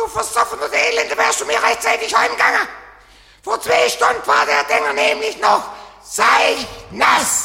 du versoffener Elende, wärst du mir rechtzeitig heimgegangen. Vor 2 Stunden war der Dinger nämlich noch seicht nass.